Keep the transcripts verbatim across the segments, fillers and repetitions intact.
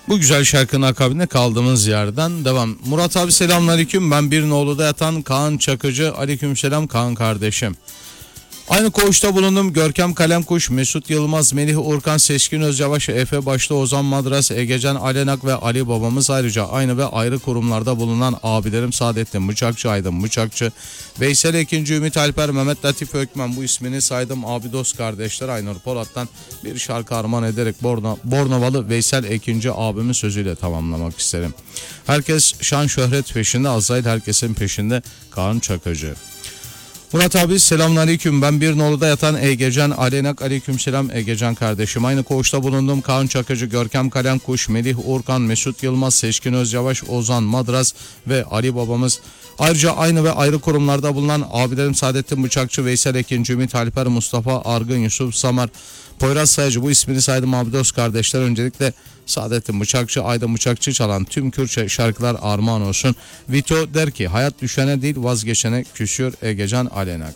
Bu güzel şarkının akabinde kaldığımız yerden devam. Murat abi selamünaleyküm. Ben Birnoğlu'da yatan Kaan Çakıcı. Aleykümselam Kaan kardeşim. Aynı koğuşta bulundum. Görkem Kalemkuş, Mesut Yılmaz, Melih Urkan, Seçkin Özyavaş, Efe Başta, Ozan Madras, Egecan Alenak ve Ali babamız, ayrıca aynı ve ayrı kurumlarda bulunan abilerim Saadettin Bıçakçı, Aydın Bıçakçı, Veysel Ekinci, Ümit Alper, Mehmet Latif Ökmen, bu ismini saydım abi dost kardeşler. Aynur Polat'tan bir şarkı armağan ederek Borno, Bornovalı Veysel Ekinci abimin sözüyle tamamlamak isterim. Herkes şan şöhret peşinde, Azrail herkesin peşinde. Kaan Çakıcı. Murat abi selamünaleyküm. Ben Birnoğlu'da yatan Egecan Alenak, aleykümselam Egecan kardeşim. Aynı koğuşta bulundum. Kaan Çakıcı, Görkem Kalemkuş, Melih Urkan, Mesut Yılmaz, Seçkin Özyavaş, Ozan Madras ve Ali babamız. Ayrıca aynı ve ayrı kurumlarda bulunan abilerim Saadettin Bıçakçı, Veysel Ekinci, Ümit Alper, Mustafa Argın, Yusuf Samar, Poyraz Sayıcı, bu ismini saydım abi dost kardeşler. Öncelikle Saadettin Bıçakçı, Aydın Bıçakçı çalan tüm Kürtçe şarkılar armağan olsun. Vito der ki hayat düşene değil vazgeçene küsüyor. Egecan Alenak.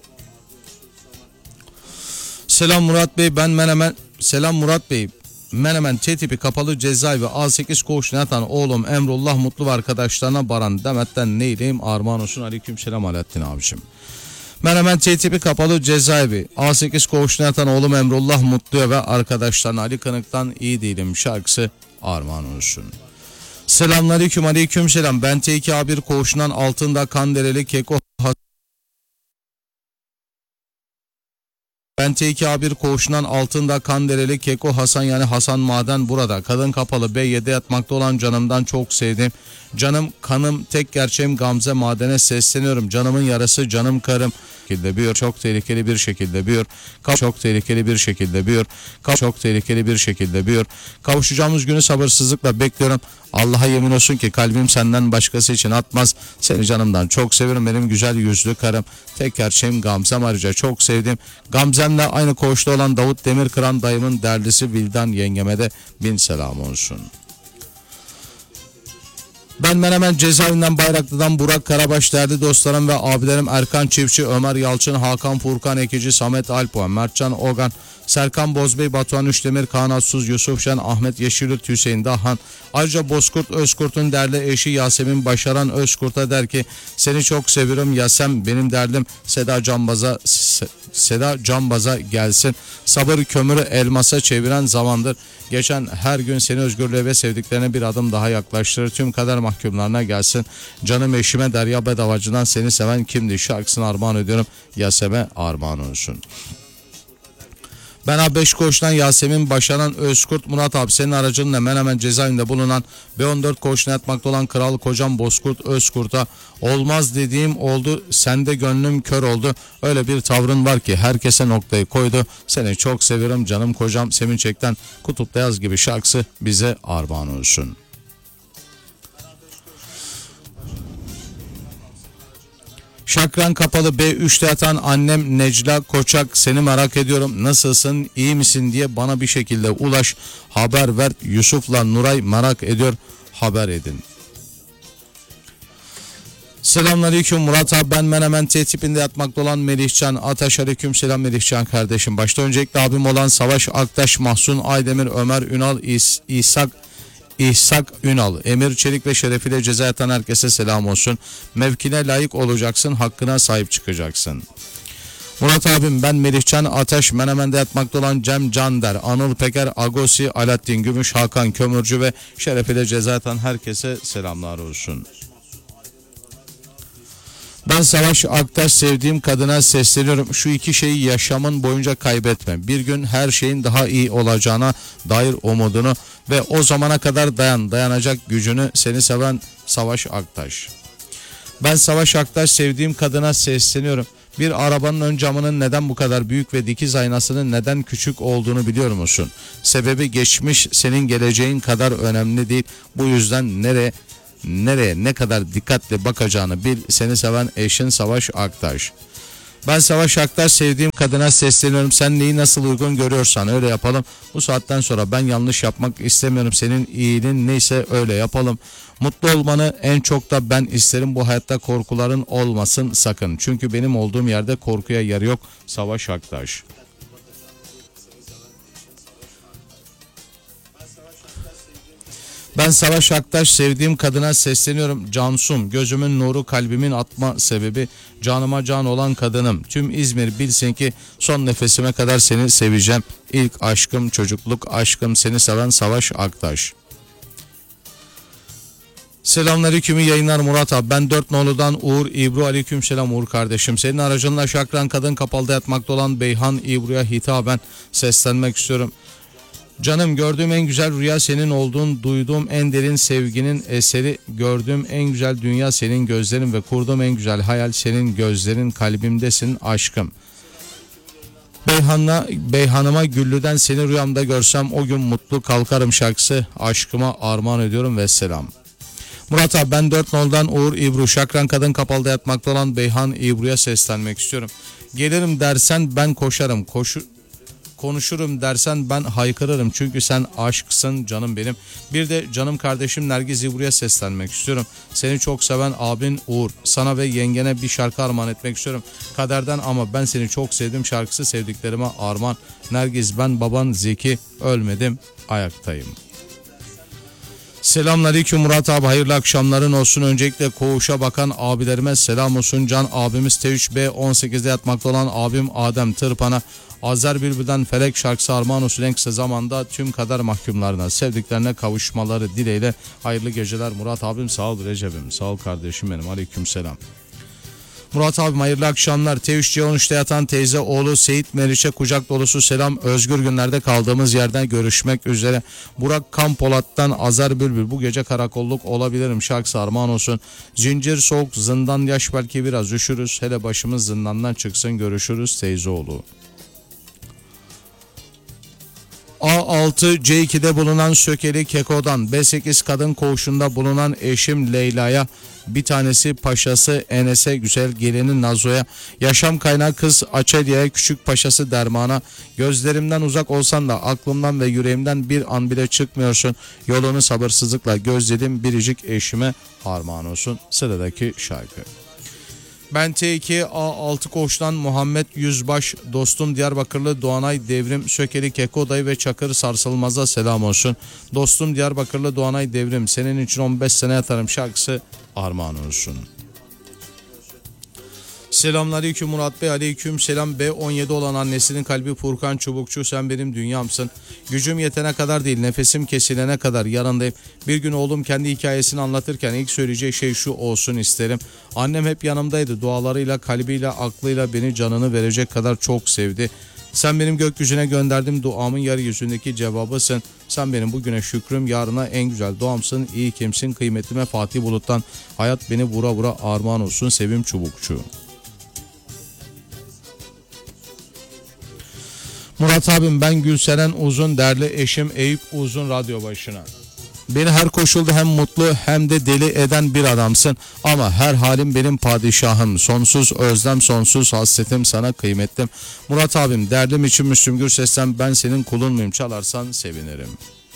Selam Murat Bey, ben Menemen. Selam Murat Bey. Menemen T tipi kapalı cezaevi A sekiz koğuşuna yatan oğlum Emrullah Mutlu ve arkadaşlarına Baran Demet'ten neyleyim armağan olsun. Aleykümselam Alaaddin abicim. Menemen T tipi kapalı cezaevi A sekiz koğuşuna yatan oğlum Emrullah Mutlu'ya ve arkadaşlarına Ali Kınık'tan iyi değilim şarkısı armağan olsun. Selamünaleyküm, aleykümselam. Ben T iki A bir koğuşundan Altında Kandereli Keko Ben T iki A bir koğuşundan Altında Kandereli Keko Hasan, yani Hasan Maden burada. Kadın kapalı B yedi yatmakta olan canımdan çok sevdim. Canım kanım tek gerçeğim Gamze Maden'e sesleniyorum. Canımın yarası canım karım. Şekilde büyür, çok tehlikeli bir şekilde büyür. Çok tehlikeli bir şekilde büyür. Çok tehlikeli bir şekilde büyür. Kavuşacağımız günü sabırsızlıkla bekliyorum. Allah'a yemin olsun ki kalbim senden başkası için atmaz. Seni canımdan çok seviyorum benim güzel yüzlü karım. Tek gerçeğim Gamzem, ayrıca çok sevdim. Gamzem'le aynı koğuşta olan Davut Demirkıran dayımın derlisi Vildan yengeme de bin selam olsun. Ben Menemen cezaevinden Bayraklı'dan Burak Karabaş, değerli dostlarım ve abilerim Erkan Çiftçi, Ömer Yalçın, Hakan Furkan Ekici, Samet Alpoğan, Mertcan Ogan, Serkan Bozbey, Batuhan Üçdemir, Kaan Atsuz, Yusuf Şen, Ahmet Yeşilyurt, Hüseyin Dahan. Ayrıca Bozkurt Özkurt'un değerli eşi Yasemin Başaran Özkurt'a der ki seni çok seviyorum Yasem, benim derdim Seda Cambaz'a Seda Cambaz'a gelsin. Sabır kömürü elmasa çeviren zamandır. Geçen her gün seni özgürlüğe ve sevdiklerine bir adım daha yaklaştırır. Tüm kader mahkumlarına gelsin. Canım eşime Derya Bedavacı'dan seni seven kimdi şarkısını armağan ediyorum. Yasem'e armağan olsun. Ben A beş koğuştan Yasemin Başaran Özkurt. Murat abi senin aracınla Menemen cezaevinde bulunan B on dört koğuşuna yatmakta olan Kral Kocam Bozkurt Özkurt'a olmaz dediğim oldu, sende gönlüm kör oldu. Öyle bir tavrın var ki herkese noktayı koydu. Seni çok seviyorum canım kocam Sevinç Ek'ten Kutup'ta Yaz gibi şarkısı bize armağan olsun. Şakran kapalı B üçte yatan annem Necla Koçak, seni merak ediyorum nasılsın iyi misin diye bana bir şekilde ulaş, haber ver. Yusuf'la Nuray merak ediyor, haber edin. Selamünaleyküm Murat abi, ben Menemen T tipinde yatmakta olan Melihcan Ataş, aleykümselam Melihcan kardeşim. Başta öncelikle abim olan Savaş Aktaş, Mahsun Aydemir, Ömer Ünal, İs İshak İhsak Ünal, Emir Çelik ve şerefiyle ceza yatan herkese selam olsun. Mevkine layık olacaksın, hakkına sahip çıkacaksın. Murat abim ben Melihcan Ataş, Menemen'de yatmakta olan Cem Cander, Anıl Peker, Agosi, Alaaddin Gümüş, Hakan Kömürcü ve şerefiyle ceza yatan herkese selamlar olsun. Ben Savaş Aktaş, sevdiğim kadına sesleniyorum. Şu iki şeyi yaşamın boyunca kaybetme. Bir gün her şeyin daha iyi olacağına dair umudunu ve o zamana kadar dayan, dayanacak gücünü. Seni seven Savaş Aktaş. Ben Savaş Aktaş, sevdiğim kadına sesleniyorum. Bir arabanın ön camının neden bu kadar büyük ve dikiz aynasının neden küçük olduğunu biliyor musun? Sebebi geçmiş senin geleceğin kadar önemli değil. Bu yüzden nereye nereye ne kadar dikkatli bakacağını bil. Seni seven eşin Savaş Aktaş. Ben Savaş Aktaş, sevdiğim kadına sesleniyorum. Sen neyi nasıl uygun görüyorsan öyle yapalım. Bu saatten sonra ben yanlış yapmak istemiyorum. Senin iyiliğin neyse öyle yapalım. Mutlu olmanı en çok da ben isterim. Bu hayatta korkuların olmasın sakın. Çünkü benim olduğum yerde korkuya yer yok. Savaş Aktaş. Ben Savaş Aktaş, sevdiğim kadına sesleniyorum. Cansum, gözümün nuru, kalbimin atma sebebi, canıma can olan kadınım. Tüm İzmir bilsin ki son nefesime kadar seni seveceğim. İlk aşkım, çocukluk aşkım, seni seven Savaş Aktaş. Selamünaleyküm, iyi yayınlar Murat abi. Ben dört noludan Uğur İbru, aleykümselam Uğur kardeşim. Senin aracınla Şakran kadın kapalıda yatmakta olan Beyhan İbru'ya hitaben seslenmek istiyorum. Canım, gördüğüm en güzel rüya senin olduğun, duyduğum en derin sevginin eseri, gördüğüm en güzel dünya senin gözlerin ve kurduğum en güzel hayal senin gözlerin, kalbimdesin aşkım. Beyhan'a, Beyhan'ıma Güllü'den seni rüyamda görsem o gün mutlu kalkarım şarkısı aşkıma armağan ediyorum ve selam. Murat abi, ben dört noldan Uğur İbru, Şakran kadın kapalıda yatmakta olan Beyhan İbru'ya seslenmek istiyorum. Gelirim dersen ben koşarım, koşu, konuşurum dersen ben haykırırım, çünkü sen aşksın canım benim. Bir de canım kardeşim Nergiz İbru'ya seslenmek istiyorum. Seni çok seven abin Uğur, sana ve yengene bir şarkı armağan etmek istiyorum. Kaderden Ama Ben Seni Çok Sevdim şarkısı sevdiklerime armağan. Nergiz, ben baban Zeki, ölmedim ayaktayım. Selamünaleyküm Murat abi, hayırlı akşamların olsun. Öncelikle koğuşa bakan abilerime selam olsun. Can abimiz T üç B on sekizde yatmakta olan abim Adem Tırpan'a, Azer Bülbül'den Felek şarkısı armağan olsun. En kısa zamanda tüm kader mahkumlarına, sevdiklerine kavuşmaları dileğiyle hayırlı geceler Murat abim. Sağ ol Recep'im, sağ ol kardeşim benim, aleyküm selam. Murat abim hayırlı akşamlar. T üç C on üçte yatan teyze oğlu Seyit Meriç'e kucak dolusu selam. Özgür günlerde kaldığımız yerden görüşmek üzere. Burak Kampolat'tan Azer Bülbül, bu gece karakolluk olabilirim şarkısı armağan olsun. Zincir soğuk, zindan yaş, belki biraz üşürüz. Hele başımız zindandan çıksın, görüşürüz teyze oğlu. A altı C iki'de bulunan Sökeli Keko'dan, B sekiz kadın koğuşunda bulunan eşim Leyla'ya, bir tanesi paşası Enes'e, güzel gelini Nazo'ya, yaşam kaynağı kız Açelya'ya, küçük paşası Derman'a, gözlerimden uzak olsan da aklımdan ve yüreğimden bir an bile çıkmıyorsun, yolunu sabırsızlıkla gözledim biricik eşime armağan olsun. Sıradaki şarkı. Ben T iki A altı koğuştan Muhammed Yüzbaş, dostum Diyarbakırlı Doğanay Devrim, Sökeli Keko dayı ve Çakır Sarsılmaz'a selam olsun. Dostum Diyarbakırlı Doğanay Devrim, senin için on beş sene yatarım şarkısı armağan olsun. Selamünaleyküm Murat Bey, aleyküm selam. B on yedi olan annesinin kalbi Furkan Çubukçu, sen benim dünyamsın. Gücüm yetene kadar değil, nefesim kesilene kadar yanındayım. Bir gün oğlum kendi hikayesini anlatırken ilk söyleyeceği şey şu olsun isterim. Annem hep yanımdaydı, dualarıyla, kalbiyle, aklıyla beni canını verecek kadar çok sevdi. Sen benim gökyüzüne gönderdim duamın yeryüzündeki cevabısın. Sen benim bugüne şükrüm, yarına en güzel duamsın. İyi kimsin, kıymetime Fatih Bulut'tan hayat beni vura vura armağan olsun Sevim Çubukçu. Murat abim, ben Gülseren Uzun, değerli eşim Eyüp Uzun radyo başına. Beni her koşulda hem mutlu hem de deli eden bir adamsın. Ama her halim benim padişahım. Sonsuz özlem, sonsuz hasretim sana kıymetlim. Murat abim, derdim için Müslüm Gürses'ten ben senin kulun muyum çalarsan sevinirim.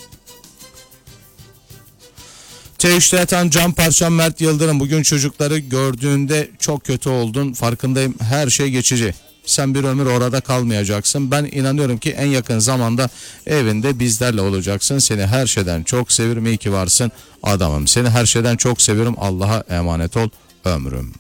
T üçte yatan can parçam Mert Yıldırım, bugün çocukları gördüğünde çok kötü oldun. Farkındayım, her şey geçici. Sen bir ömür orada kalmayacaksın. Ben inanıyorum ki en yakın zamanda evinde bizlerle olacaksın. Seni her şeyden çok seviyorum. İyi ki varsın adamım. Seni her şeyden çok seviyorum. Allah'a emanet ol ömrüm.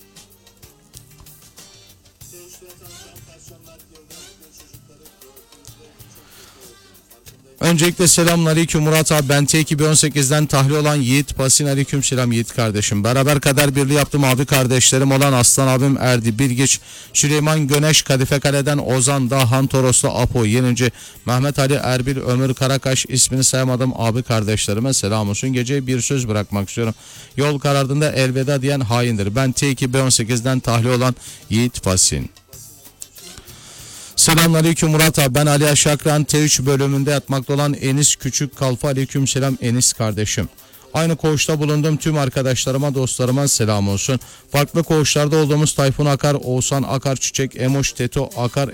Öncelikle selamünaleyküm Murat abi, ben T iki B on sekizden tahliye olan Yiğit Pasin, aleyküm selam Yiğit kardeşim. Beraber kader birliği yaptım abi kardeşlerim olan Aslan abim Erdi Bilgiç, Süleyman Göneş, Kadife Kale'den Ozan Dahan, Toroslu Apo Yenici, Mehmet Ali Erbil, Ömür Karakaş, ismini sayamadım abi kardeşlerime selam olsun. Geceye bir söz bırakmak istiyorum. Yol karardığında elveda diyen haindir. Ben T iki B on sekizden tahliye olan Yiğit Pasin. Selamünaleyküm Murat abi, ben Ali Aşakran, T üç bölümünde yatmakta olan Enis Küçük Kalfa, aleyküm selam Enis kardeşim. Aynı koğuşta bulunduğum tüm arkadaşlarıma, dostlarıma selam olsun. Farklı koğuşlarda olduğumuz Tayfun Akar, Oğuzhan Akar, Çiçek, Emoş, Teto Akar,